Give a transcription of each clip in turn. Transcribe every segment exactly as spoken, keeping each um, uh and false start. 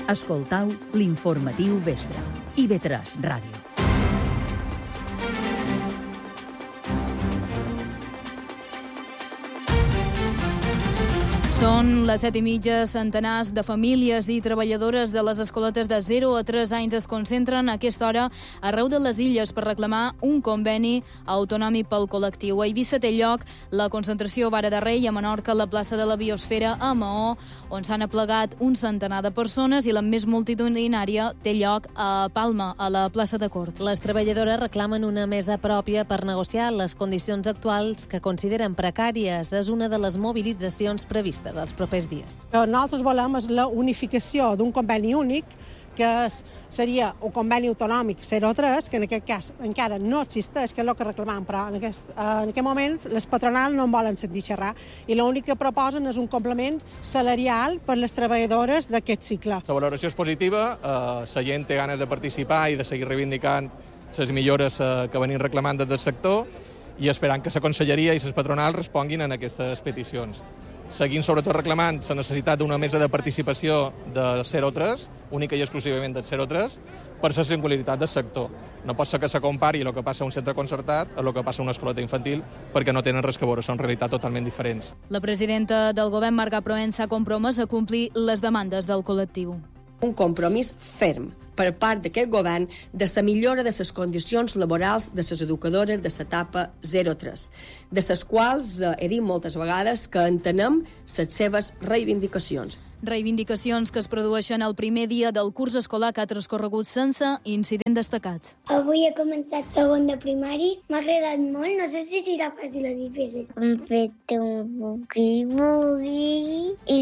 Escoltau l'informatiu vespre. I V tres Ràdio. Són les set i mitja. Centenars de famílies i treballadores de les escoletes de zero a tres anys es concentren a aquesta hora arreu de les illes per reclamar un conveni autonòmic pel col·lectiu. A Eivissa té lloc la concentració a Vara de Rei i a Menorca a la plaça de la Biosfera a Maó, on s'han aplegat un centenar de persones, i la més multitudinària té lloc a Palma, a la plaça de Cort. Les treballadores reclamen una mesa pròpia per negociar les condicions actuals que consideren precàries. És una de les mobilitzacions previstes els propers dies. Nosaltres volem la unificació d'un conveni únic, que seria un conveni autonòmic zero tres, que en aquest cas encara no existeix, que és el que reclamam, però en aquest, en aquest moment les patronals no en volen sentir xerrar, i l'únic que proposen és un complement salarial per les treballadores d'aquest cicle. La valoració és positiva, eh, la gent té ganes de participar i de seguir reivindicant les millores eh, que venim reclamant des del sector, i esperant que la conselleria i les patronals responguin en aquestes peticions. Seguint sobretot reclamant la necessitat d'una mesa de participació de zero tres, única i exclusivament del zero tres, per la singularitat del sector. No pot ser que se compari el que passa a un centre concertat a el que passa a una escoleta infantil, perquè no tenen res que veure, són realitats totalment diferents. La presidenta del govern, Marga Proens, s'ha compromès a complir les demandes del col·lectiu. Un compromís ferm per part d'aquest govern de la millora de les condicions laborals de les educadores de l'etapa zero tres, de les quals eh, he dit moltes vegades que entenem les seves reivindicacions. Reivindicacions que es produeixen el primer dia del curs escolar que ha transcorregut sense incidents destacats. Avui he començat segon de primari, m'ha agradat molt, no sé si serà fàcil o difícil. Hem fet un buqui-buqui i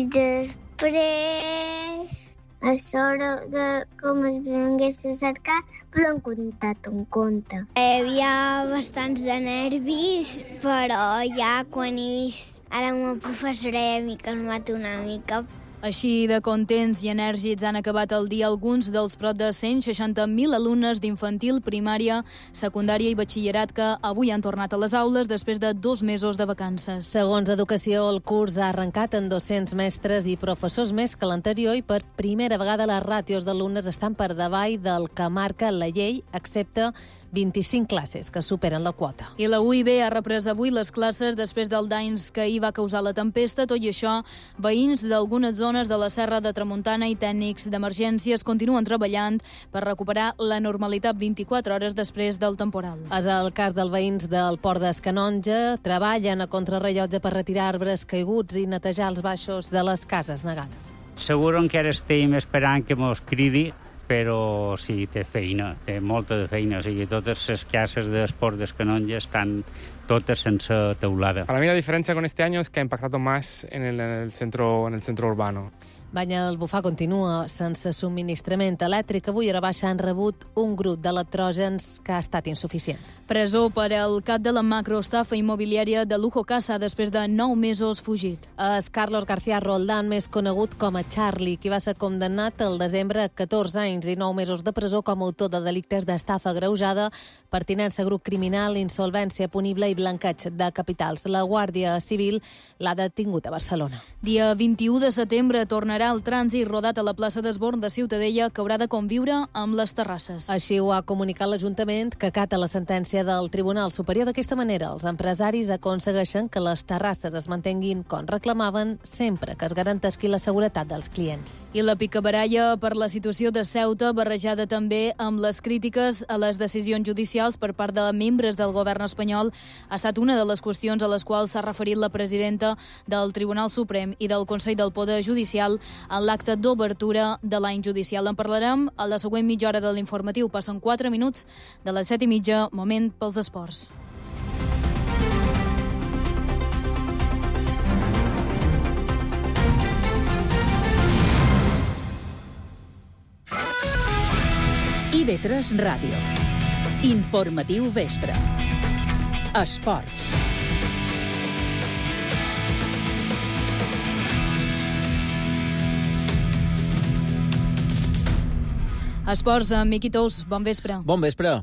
després, a sobre de com es vingués a cercar, però hem contat un conte. Hi havia bastants de nervis, però ja quan he vist ara amb la professora i m'he calmat una mica. Així de contents i enèrgics han acabat el dia alguns dels prop de cent seixanta mil alumnes d'infantil, primària, secundària i batxillerat que avui han tornat a les aules després de dos mesos de vacances. Segons Educació, el curs ha arrencat en dos-cents mestres i professors més que l'anterior, i per primera vegada les ràtios d'alumnes estan per davall del que marca la llei, excepte vint-i-cinc classes que superen la quota. I la U I B ha reprès avui les classes després del danys que hi va causar la tempesta. Tot i això, veïns d'algunes zones de la Serra de Tramuntana i tècnics d'emergències continuen treballant per recuperar la normalitat vint-i-quatre hores després del temporal. És el cas dels veïns del Port d'Escanonja. Treballen a contrarrellotge per retirar arbres caiguts i netejar els baixos de les cases negades. Segur encara estem esperant que mos cridi, però sí, té feina, té molta de feina. O sigui, totes les cases del Port d'Escanonja estan totes sense teulada. Para mí la diferencia con este año es que ha impactado más en el, en el centro, en el centro urbano. Banya el Bufar continua sense subministrament elèctric. Avui a la baixa han rebut un grup d'electrògens que ha estat insuficient. Presó per al cap de la macroestafa immobiliària de Lujo Casa després de nou mesos fugit. És Carlos García Roldán, més conegut com a Charlie, qui va ser condemnat el desembre a catorze anys i nou mesos de presó com a autor de delictes d'estafa agreujada, pertinença a grup criminal, insolvència punible i blanqueig de capitals. La Guàrdia Civil l'ha detingut a Barcelona. Dia vint-i-u de setembre tornarà el trànsit rodat a la plaça d'Esborn de Ciutadella, que haurà de conviure amb les terrasses. Així ho ha comunicat l'Ajuntament, que acata la sentència del Tribunal Superior. D'aquesta manera, els empresaris aconsegueixen que les terrasses es mantenguin com reclamaven, sempre que es garanteixi la seguretat dels clients. I la picabaralla per la situació de Ceuta, barrejada també amb les crítiques a les decisions judicials per part de membres del govern espanyol, ha estat una de les qüestions a les quals s'ha referit la presidenta del Tribunal Suprem i del Consell del Poder Judicial en l'acte d'obertura de l'any judicial. En parlarem a la següent mitja hora de l'informatiu. Passen quatre minuts de les set i mitja, moment pels esports. I V tres Ràdio. Informatiu vespre. Esports. Esports amb Miqui Tous. Bon vespre. Bon vespre.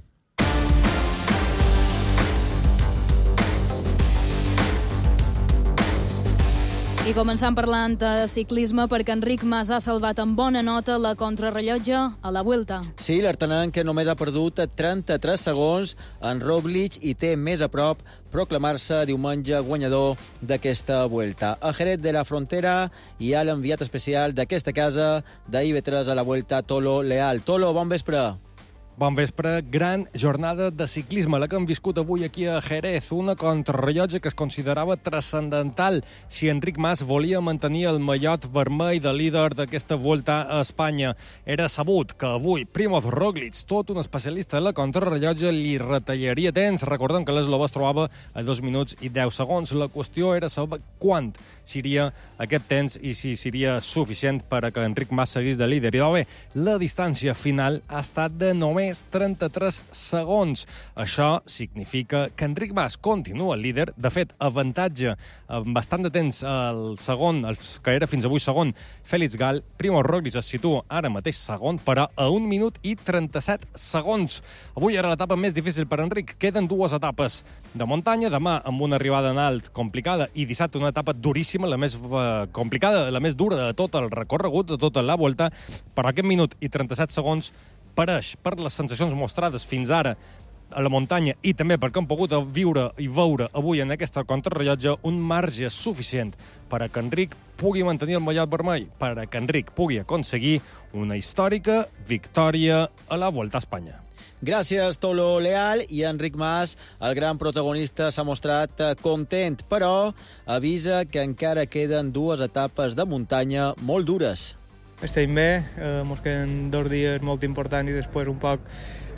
I començant parlant de ciclisme, perquè Enric Mas ha salvat amb bona nota la contrarrellotge a la Vuelta. Sí, l'artanenc que només ha perdut trenta-tres segons en Roglic i té més a prop proclamar-se diumenge guanyador d'aquesta Vuelta. A Jerez de la Frontera hi ha l'enviat especial d'aquesta casa d'I B tres a la Vuelta, Tolo Leal. Tolo, bon vespre. Bon vespre. Gran jornada de ciclisme, la que hem viscut avui aquí a Jerez. Una contrarrellotge que es considerava transcendental si Enric Mas volia mantenir el mallot vermell de líder d'aquesta Volta a Espanya. Era sabut que avui Primoz Roglic, tot un especialista de la contrarrellotge, li retallaria temps. Recordem que l'eslova es trobava a dos minuts i deu segons. La qüestió era saber quant seria aquest temps i si seria suficient per a que Enric Mas seguís de líder. I bé, la distància final ha estat de només trenta-tres segons. Això significa que Enric Mas continua líder. De fet, avantatge amb bastant de temps el segon, el que era fins avui segon, Félix Gall. Primoz Roglic es situa ara mateix segon, però a un minut i trenta-set segons. Avui era l'etapa més difícil per Enric. Queden dues etapes de muntanya, demà amb una arribada en alt complicada i dissabte una etapa duríssima, la més uh, complicada, la més dura de tot el recorregut, de tota la Volta, però aquest minut i trenta-set segons pareix, per les sensacions mostrades fins ara a la muntanya i també perquè hem pogut viure i veure avui en aquesta contrarrellotge, un marge suficient per a que Enric pugui mantenir el mallot vermell, per a que Enric pugui aconseguir una històrica victòria a la Volta a Espanya. Gràcies, Tolo Leal. I Enric Mas, el gran protagonista, s'ha mostrat content, però avisa que encara queden dues etapes de muntanya molt dures. Estem bé, eh, mos queden dos dies molt importants i després un poc